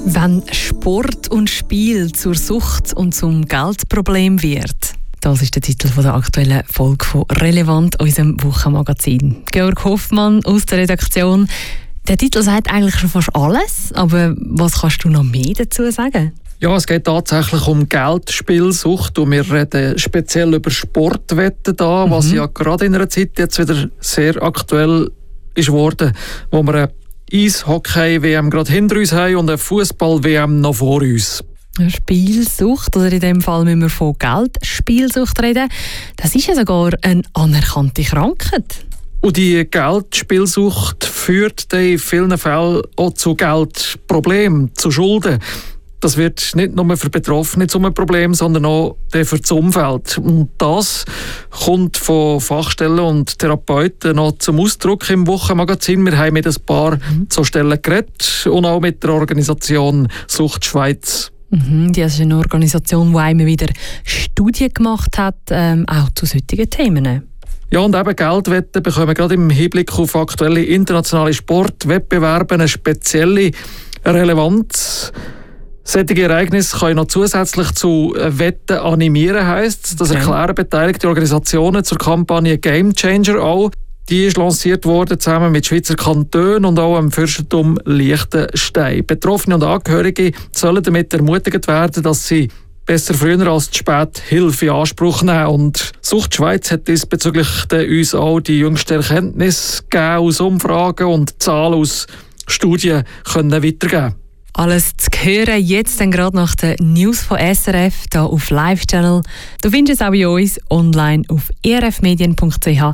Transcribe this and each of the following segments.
Wenn Sport und Spiel zur Sucht und zum Geldproblem wird. Das ist der Titel der aktuellen Folge von «Relevant», unserem Wochenmagazin. Georg Hoffmann aus der Redaktion. Der Titel sagt eigentlich schon fast alles, aber was kannst du noch mehr dazu sagen? Ja, es geht tatsächlich um Geldspielsucht und wir reden speziell über Sportwetten da, was ja gerade in einer Zeit jetzt wieder sehr aktuell ist worden, wo wir eine Eishockey-WM gerade hinter uns haben und eine Fußball-WM noch vor uns. Spielsucht, oder in dem Fall müssen wir von Geldspielsucht reden. Das ist ja sogar eine anerkannte Krankheit. Und die Geldspielsucht führt in vielen Fällen auch zu Geldproblemen, zu Schulden. Das wird nicht nur für Betroffene zu einem Problem, sondern auch für das Umfeld. Und das kommt von Fachstellen und Therapeuten noch zum Ausdruck im Wochenmagazin. Wir haben mit ein paar so Stellen geredet und auch mit der Organisation Sucht Schweiz. Das ist eine Organisation, die immer wieder Studien gemacht hat, auch zu solchen Themen. Ja, und eben Geldwetten bekommen gerade im Hinblick auf aktuelle internationale Sportwettbewerbe eine spezielle Relevanz. Solche Ereignisse können noch zusätzlich zu Wetten animieren, heisst. Das erklären beteiligte Organisationen zur Kampagne Game Changer auch. Die ist lanciert worden zusammen mit Schweizer Kantonen und auch dem Fürstentum Liechtenstein. Betroffene und Angehörige sollen damit ermutigt werden, dass sie besser früher als zu spät Hilfe in Anspruch nehmen. Und Sucht Schweiz hat diesbezüglich uns auch die jüngsten Erkenntnisse gegeben aus Umfragen und Zahlen aus Studien können weitergeben. Alles zu hören, jetzt dann gerade nach den News von SRF, hier auf Live-Channel. Du findest es auch bei uns online auf erfmedien.ch/podcast.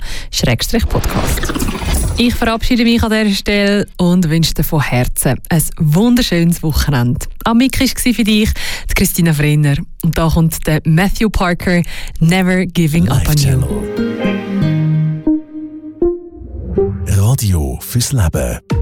Ich verabschiede mich an dieser Stelle und wünsche dir von Herzen ein wunderschönes Wochenende. Am Mic war für dich die Christina Frenner. Und da kommt der Matthew Parker, «Never Giving Up on You». Radio fürs Leben.